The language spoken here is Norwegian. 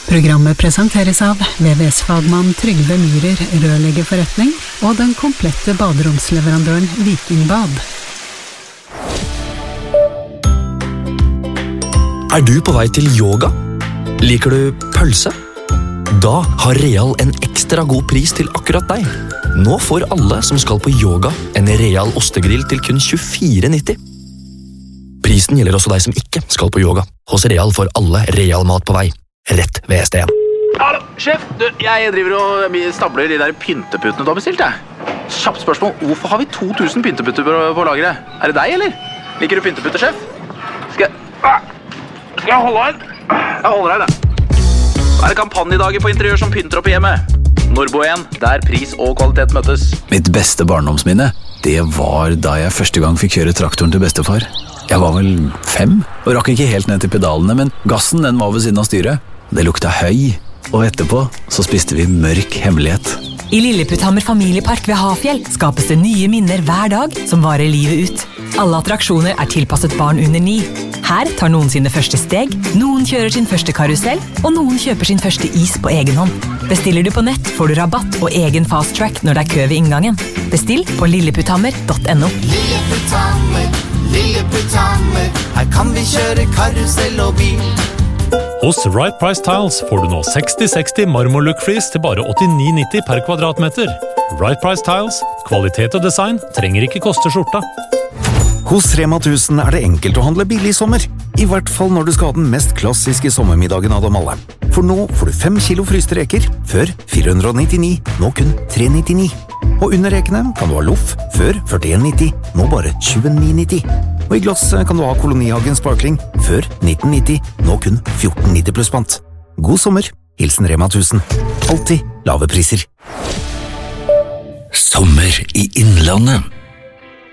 Programmet presenteres av VVS-fagmann Trygve Myhrer, rørleggerforretning, og den komplette baderomsleverandøren Vikingbad. Du på vei til yoga? Liker du pølse? Da har Real en ekstra god pris til akkurat deg. Nå får alle som skal på yoga en Real ostegrill til kun 24,90. Prisen gjelder også deg som ikke skal på yoga. Hos Real får alle Real mat på vei. Rett ved STN. Hallo, sjef. Jeg driver og stabler de der pynteputtene du har bestilt, jeg. Kjapt spørsmål. Hvorfor har vi 2000 pynteputter på lageret? Det deg, eller? Liker du pynteputter, sjef? Skal jeg holde her? Jeg holder her, da. Det kampanjedager på interiør som pynter opp i hjemmet. Norbo 1, der pris og kvalitet møtes. Mitt beste barndomsminne, det var da jeg første gang fikk kjøre traktoren til bestefar. Jeg var vel 5, og rakk ikke helt ned til pedalene, men gassen den var ved siden av styret. Det lukta høy, og etterpå så spiste vi mørk hemmelighet. I Lilleputthammer familiepark ved Hafjell skapes det nye minner hver dag som varer livet ut. Alle attraksjoner er tilpasset barn under 9. Her tar noen sine første steg, noen kjører sin første karusell, og noen kjøper sin første is på egen hånd. Bestiller du på nett, får du rabatt og egen fast track når det er kø ved inngangen. Bestill på lilleputthammer.no. Lilleputthammer, Lilleputthammer, her kan vi kjøre karusell og bil. Hos Right Price Tiles får du nå 60-60 marmorlook-flis til bare 89,90 per kvadratmeter. Right Price Tiles, kvalitet og design trenger ikke koste skjorta. Hos Rema 1000 det enkelt å handle billig i sommer. I hvert fall når du skal ha den mest klassiske sommermiddagen av dem alle. For nå får du 5 kilo fryste reker, før 499, nå kun 399. Og under rekene kan du ha loff, før 41,90, nå bare 29,90. Og i glass kan du ha Kolonihagen Sparkling, før 1990, nå kun 14,90 pluss pant. God sommer, hilsen Rema 1000. Alltid lave priser. Sommer i Innlandet.